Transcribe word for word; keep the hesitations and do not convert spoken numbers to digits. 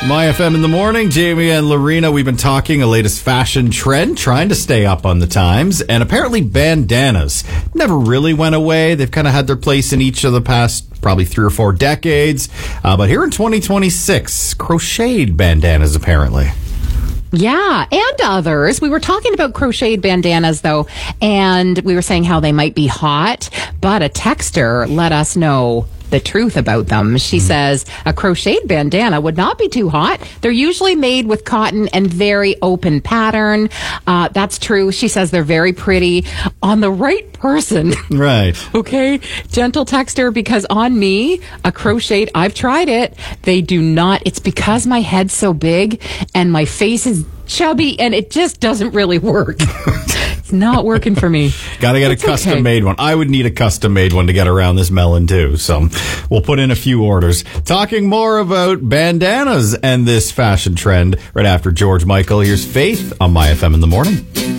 My F M in the morning, Jamie and Lorena, we've been talking a latest fashion trend, trying to stay up on the times, and apparently bandanas never really went away. They've kind of had their place in each of the past probably three or four decades. Uh, but here in twenty twenty-six, crocheted bandanas apparently. Yeah, and others. We were talking about crocheted bandanas, though, and we were saying how they might be hot, but a texter let us know the truth about them. She mm-hmm. says a crocheted bandana would not be too hot. They're usually made with cotton and very open pattern. Uh, that's true. She says they're very pretty on the right person. Right. Okay. Gentle texter, because on me, a crocheted, I've tried it. They do not. It's because my head's so big and my face is chubby and it just doesn't really work. It's not working for me. Got to get it's a custom okay. made one. I would need a custom made one to get around this melon too. So we'll put in a few orders. Talking more about bandanas and this fashion trend right after George Michael. Here's Faith on My F M in the morning.